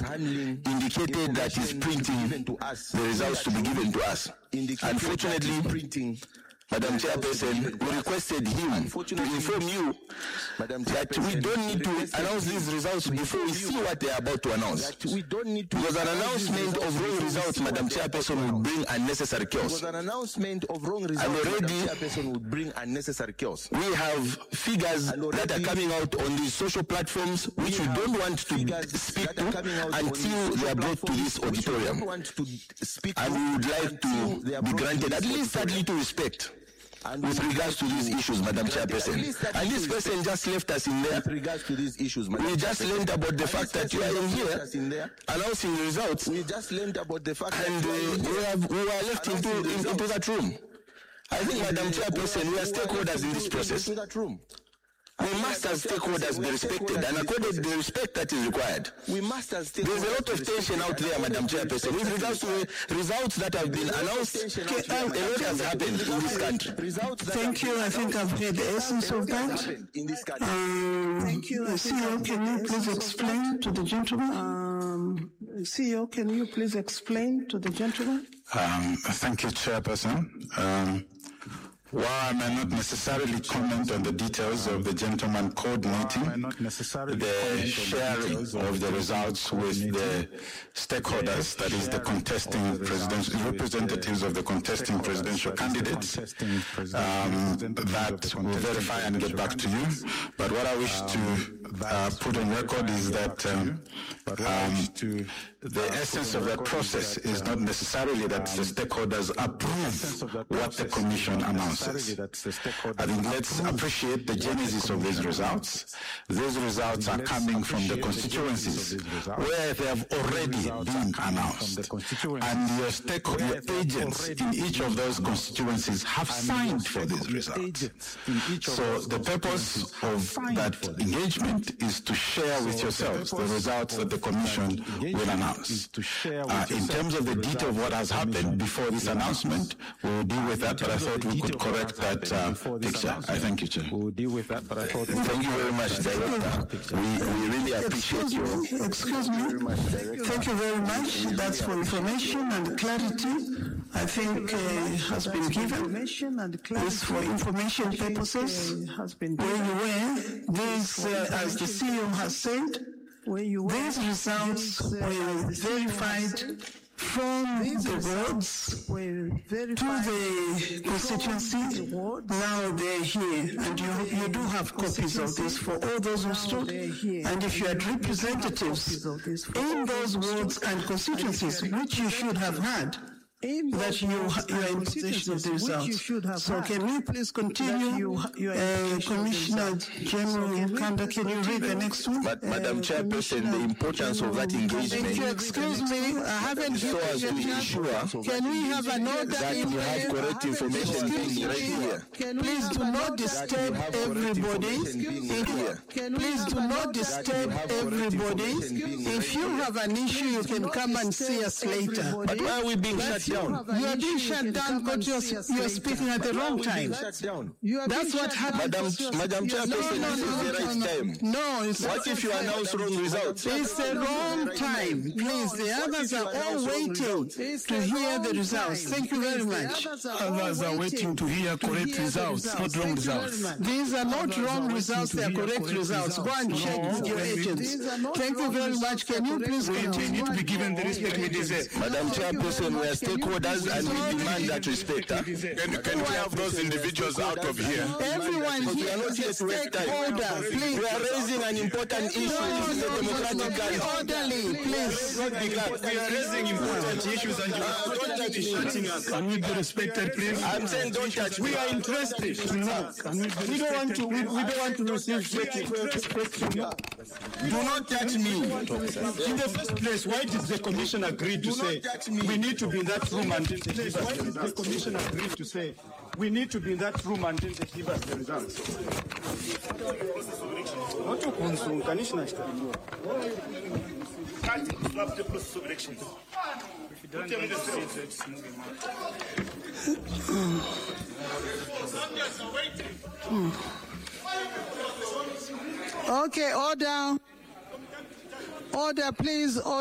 indicated that he's printing the results to be given to us. Unfortunately, Madam Chairperson, we requested him to inform you that we don't need to announce these results before we see what they are about to announce. Because an announcement of wrong results, Madam Chairperson, would bring unnecessary chaos. And already, we have figures that are coming out on these social platforms which we don't want to speak to until they are brought to this auditorium. And we would like to be granted at least that little respect with regards to these issues, Madam Chairperson. And this person just left us in there. We just learned about the fact that you are in here announcing the results. And we were left into that room. I think, Madam Chairperson, we are stakeholders in this process. We must, as stakeholders, be respected and accorded the respect that is required. There's a lot of tension out there, Madam Chairperson, with regards to the results that have been announced. A lot has happened in this country. Thank you. I think I've heard the essence of that. CEO, can you please explain to the gentleman? CEO, can you please explain to the gentleman? Thank you, Chairperson. While I may not necessarily comment on the details of the gentleman coordinating the sharing of the results with the stakeholders, that is the contesting presidential representatives of the contesting presidential candidates, that will verify and get back to you. But what I wish to put on record is that the essence of that process is not necessarily that the stakeholders approve what the Commission announces. I think let's appreciate the genesis of these results. These results are coming from the constituencies where they have already been announced. And your agents in each of those constituencies have signed for these results. So the purpose of that engagement is to share with yourselves the results that the Commission will announce. In terms of the detail of what has happened before this announcement, we will deal with that, but I thought we could correct that picture. I thank you, Chair. Thank you very much, Director. We really appreciate you. Excuse me. Thank you very much. That's for information and clarity. I think has been given. This for information purposes. Where you were, this, as the CEO has said, these results were verified from the wards to the constituency. Now they're here, and you do have copies of this for all those who stood. And if you had representatives in those wards and constituencies, which you should have had, that you are in possession of the results. So can we please continue? Commissioner General Kanda, can you read the next one? Madam Chairperson, the importance of that engagement. Thank you. Excuse me, I haven't so as to ensure can we have an order that in you have correct information being right here. Please do not disturb everybody. Please do not disturb everybody. If you have an issue, you can come and see us later. But why are we being shut down? You are being shut down because you are speaking at the wrong time. That's what happened. Madam Chairperson, this is the right time. No, it's what if you announce wrong results? It's the wrong time. Please, the others are all waiting to hear the results. Thank you very much. Others are waiting to hear correct results, not wrong results. These are not wrong results, they are correct results. Go and check with your agents. Thank you very much. Can you please continue to be given the respect we deserve? Madam Chairperson, we are stakeholders and we demand that respect. Can we have those individuals out of here? Everyone here is a stakeholder. Please. We are raising an important issue. This is a democratic country. Orderly, please. We are raising important issues and you don't touch shutting us. Can we be respected, please? I'm saying don't touch. We are interested to know. We don't want to receive questions. Do not touch me. In the first place, why did the Commission agree to say we need to be in that room until they give us the results? The Commission agreed to say we need to be in that room until they give us the results. Not to consume, Commissioner. Can't stop the process of elections. If you don't tell me the state, it's moving on. Okay, order. Order, please.